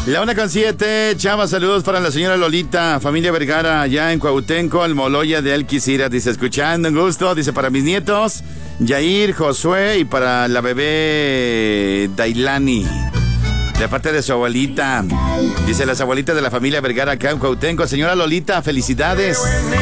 La 1:07, Chava, saludos para la señora Lolita, familia Vergara, allá en Cuauhtémoc, Almoloya de Alquicira. Dice, escuchando, un gusto. Dice, para mis nietos, Yair, Josué, y para la bebé Dailani, de parte de su abuelita. Dice, las abuelitas de la familia Vergara acá en Cuauhtémoc. Señora Lolita, felicidades.